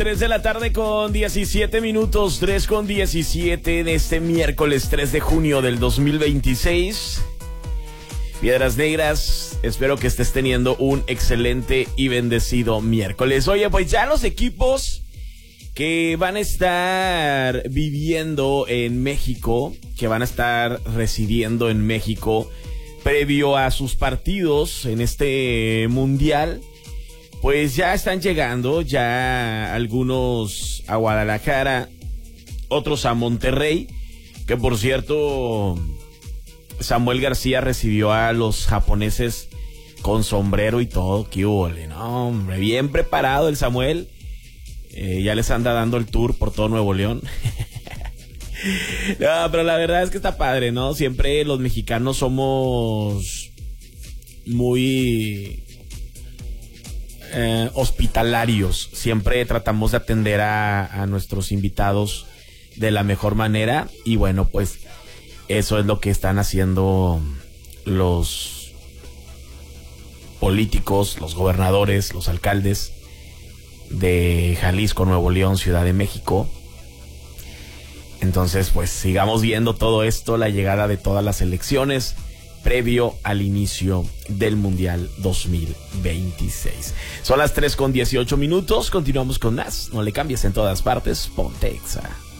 3 de la tarde con 17 minutos, 3 con 17 de este miércoles 3 de junio del 2026. Piedras Negras, espero que estés teniendo un excelente y bendecido miércoles. Oye, pues ya los equipos que van a estar viviendo en México, que van a estar residiendo en México previo a sus partidos en este mundial, pues ya están llegando, ya algunos a Guadalajara, otros a Monterrey, que por cierto, Samuel García recibió a los japoneses con sombrero y todo. ¡Qué húbole! No, hombre, bien preparado el Samuel. Ya les anda dando el tour por todo Nuevo León. No, pero la verdad es que está padre, ¿no? Siempre los mexicanos somos muy hospitalarios. Siempre tratamos de atender a nuestros invitados de la mejor manera. Y bueno, pues eso es lo que están haciendo los políticos, los gobernadores, los alcaldes de Jalisco, Nuevo León, Ciudad de México. Entonces, pues sigamos viendo todo esto, la llegada de todas las elecciones previo al inicio del Mundial 2026. Son las 3 con 18 minutos, continuamos con más. No le cambies, en todas partes, ponte Exa.